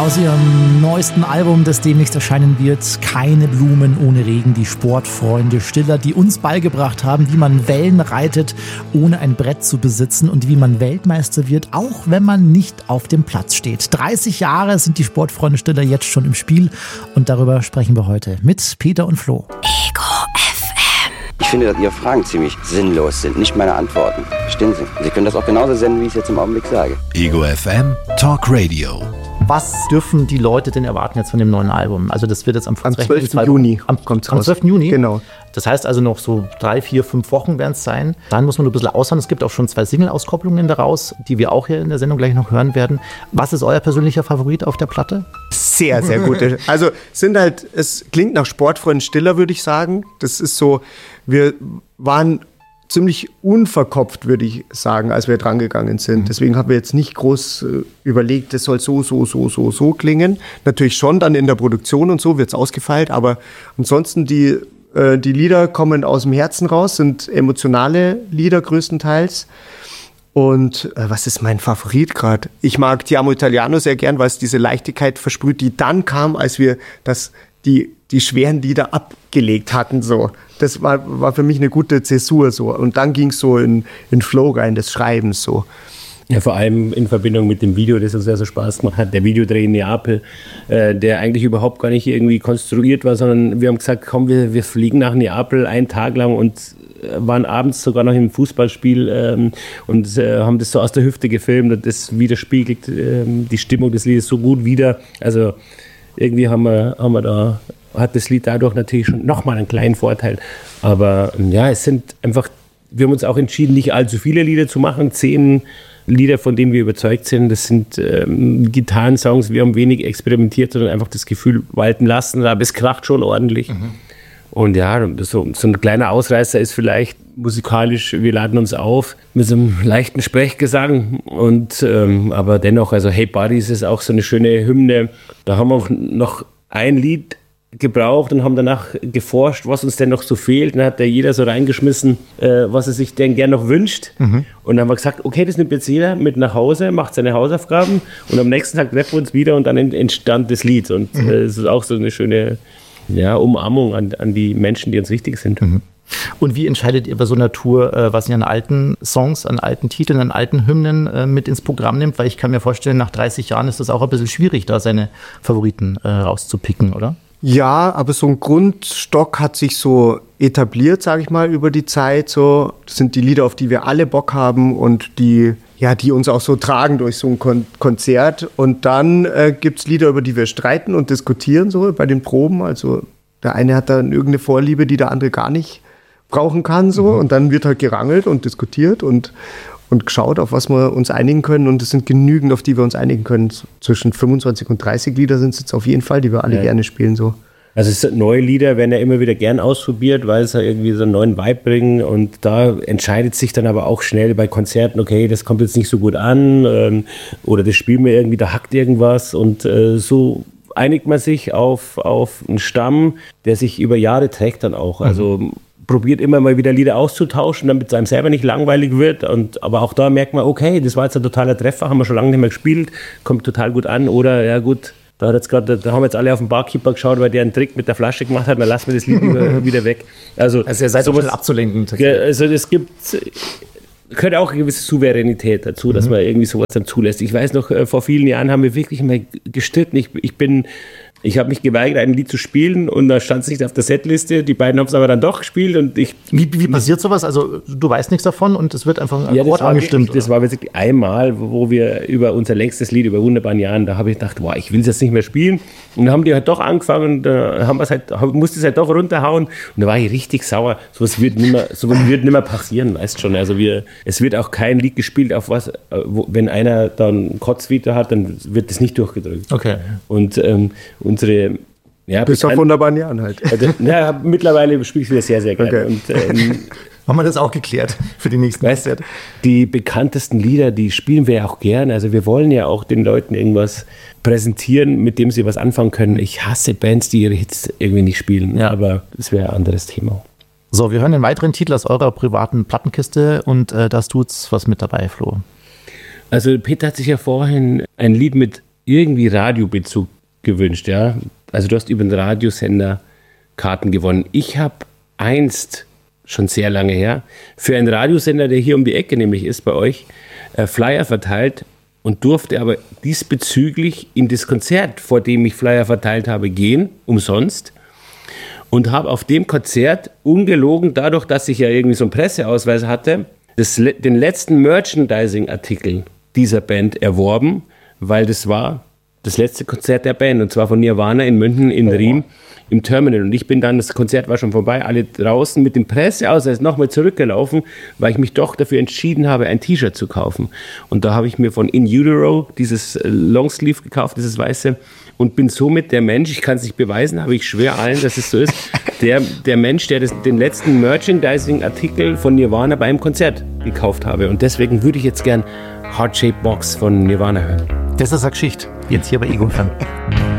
Aus ihrem neuesten Album, das demnächst erscheinen wird, Keine Blumen ohne Regen, die Sportfreunde Stiller, die uns beigebracht haben, wie man Wellen reitet, ohne ein Brett zu besitzen und wie man Weltmeister wird, auch wenn man nicht auf dem Platz steht. 30 Jahre sind die Sportfreunde Stiller jetzt schon im Spiel und darüber sprechen wir heute mit Peter und Flo. Ego FM. Ich finde, dass Ihre Fragen ziemlich sinnlos sind, nicht meine Antworten. Verstehen Sie? Sie können das auch genauso senden, wie ich es jetzt im Augenblick sage. Ego FM Talk Radio. Was dürfen die Leute denn erwarten jetzt von dem neuen Album? Also das wird jetzt am 12. Juni kommt raus. Am 12. Juni? Genau. Das heißt also noch so 3, 4, 5 Wochen werden es sein. Dann muss man nur ein bisschen aushauen. Es gibt auch schon 2 Single-Auskopplungen daraus, die wir auch hier in der Sendung gleich noch hören werden. Was ist euer persönlicher Favorit auf der Platte? Sehr, sehr gute. Also es klingt nach Sportfreund Stiller, würde ich sagen. Das ist so, wir waren ziemlich unverkopft, würde ich sagen, als wir dran gegangen sind. Deswegen haben wir jetzt nicht groß überlegt, das soll so klingen. Natürlich schon dann in der Produktion und so wird es ausgefeilt, aber ansonsten die Lieder kommen aus dem Herzen raus, sind emotionale Lieder größtenteils. Und was ist mein Favorit gerade? Ich mag Ti amo Italiano sehr gern, weil es diese Leichtigkeit versprüht, die dann kam, als wir die schweren Lieder abgelegt hatten. So. Das war für mich eine gute Zäsur. So. Und dann ging es so in Flow rein des Schreibens. So. Ja, vor allem in Verbindung mit dem Video, das uns sehr, sehr Spaß gemacht hat. Der Videodreh in Neapel, der eigentlich überhaupt gar nicht irgendwie konstruiert war, sondern wir haben gesagt, komm, wir fliegen nach Neapel einen Tag lang und waren abends sogar noch im Fußballspiel und haben das so aus der Hüfte gefilmt und das widerspiegelt die Stimmung des Liedes so gut wider. Also irgendwie hat das Lied dadurch natürlich schon nochmal einen kleinen Vorteil. Aber ja, wir haben uns auch entschieden, nicht allzu viele Lieder zu machen. 10 Lieder, von denen wir überzeugt sind. Das sind Gitarrensongs. Wir haben wenig experimentiert, sondern einfach das Gefühl walten lassen. Aber es kracht schon ordentlich. Mhm. Und ja, so ein kleiner Ausreißer ist vielleicht musikalisch, wir laden uns auf mit so einem leichten Sprechgesang. Aber dennoch, also Hey Buddies ist auch so eine schöne Hymne. Da haben wir auch noch ein Lied gebraucht und haben danach geforscht, was uns denn noch so fehlt. Dann hat da jeder so reingeschmissen, was er sich denn gern noch wünscht. Mhm. Und dann haben wir gesagt, okay, das nimmt jetzt jeder mit nach Hause, macht seine Hausaufgaben und am nächsten Tag treffen wir uns wieder und dann entstand das Lied. Und es ist auch so eine schöne Umarmung an die Menschen, die uns wichtig sind. Mhm. Und wie entscheidet ihr bei so einer Tour, was ihr an alten Songs, an alten Titeln, an alten Hymnen mit ins Programm nimmt? Weil ich kann mir vorstellen, nach 30 Jahren ist das auch ein bisschen schwierig, da seine Favoriten rauszupicken, oder? Ja, aber so ein Grundstock hat sich so etabliert, sage ich mal, über die Zeit. So, das sind die Lieder, auf die wir alle Bock haben und die uns auch so tragen durch so ein Konzert. Und dann gibt's Lieder, über die wir streiten und diskutieren, so bei den Proben. Also der eine hat dann irgendeine Vorliebe, die der andere gar nicht brauchen kann. So. Und dann wird halt gerangelt und diskutiert und geschaut, auf was wir uns einigen können. Und es sind genügend, auf die wir uns einigen können. Zwischen 25 und 30 Lieder sind es jetzt auf jeden Fall, die wir alle gerne spielen. So. Also neue Lieder werden ja immer wieder gern ausprobiert, weil es ja irgendwie so einen neuen Vibe bringen. Und da entscheidet sich dann aber auch schnell bei Konzerten, okay, das kommt jetzt nicht so gut an oder das spielen wir irgendwie, da hackt irgendwas. Und so einigt man sich auf einen Stamm, der sich über Jahre trägt dann auch. Also probiert immer mal wieder Lieder auszutauschen, damit es einem selber nicht langweilig wird. Aber auch da merkt man, okay, das war jetzt ein totaler Treffer, haben wir schon lange nicht mehr gespielt, kommt total gut an. Oder, ja gut, da haben jetzt alle auf den Barkeeper geschaut, weil der einen Trick mit der Flasche gemacht hat, dann lassen wir das Lied wieder weg. Also ihr seid sowas abzulenken. Also es gehört auch eine gewisse Souveränität dazu, dass man irgendwie sowas dann zulässt. Ich weiß noch, vor vielen Jahren haben wir wirklich mal gestritten. Ich habe mich geweigert, ein Lied zu spielen und da stand es nicht auf der Setliste. Die beiden haben es aber dann doch gespielt. Und Wie passiert sowas? Also du weißt nichts davon und es wird einfach ein Akkord angestimmt? Das war wirklich einmal, wo wir über unser längstes Lied, über wunderbaren Jahren, da habe ich gedacht, ich will es jetzt nicht mehr spielen. Und dann haben die halt doch angefangen und musste es halt doch runterhauen. Und da war ich richtig sauer. Sowas wird nicht mehr passieren, weißt schon. Also es wird auch kein Lied gespielt, auf was, wenn einer dann Kotzvita hat, dann wird das nicht durchgedrückt. Okay. Und unsere bis auf wunderbaren Jahren halt. Mittlerweile spiele ich wieder sehr, sehr gerne. Okay. Und, haben wir das auch geklärt für die nächsten Konzerte? Die bekanntesten Lieder, die spielen wir ja auch gerne. Also wir wollen ja auch den Leuten irgendwas präsentieren, mit dem sie was anfangen können. Ich hasse Bands, die ihre Hits irgendwie nicht spielen, aber das wäre ein anderes Thema. So, wir hören den weiteren Titel aus eurer privaten Plattenkiste und das tut's was mit dabei, Flo. Also Peter hat sich ja vorhin ein Lied mit irgendwie Radiobezug gewünscht, ja. Also du hast über den Radiosender Karten gewonnen. Ich habe einst, schon sehr lange her, für einen Radiosender, der hier um die Ecke nämlich ist bei euch, Flyer verteilt und durfte aber diesbezüglich in das Konzert, vor dem ich Flyer verteilt habe, gehen, umsonst. Und habe auf dem Konzert ungelogen, dadurch, dass ich ja irgendwie so einen Presseausweis hatte, den letzten Merchandising-Artikel dieser Band erworben, weil das war das letzte Konzert der Band, und zwar von Nirvana in München in Riem im Terminal. Und ich bin dann, das Konzert war schon vorbei, alle draußen mit dem Presseausweis nochmal zurückgelaufen, weil ich mich doch dafür entschieden habe, ein T-Shirt zu kaufen. Und da habe ich mir von In Utero dieses Longsleeve gekauft, dieses weiße, und bin somit der Mensch, ich kann es nicht beweisen, aber ich schwöre allen, dass es so ist, der Mensch, der den letzten Merchandising-Artikel von Nirvana beim Konzert gekauft habe. Und deswegen würde ich jetzt gern Heart Shaped Box von Nirvana hören. Das ist eine Geschichte. Jetzt hier bei Ego FM.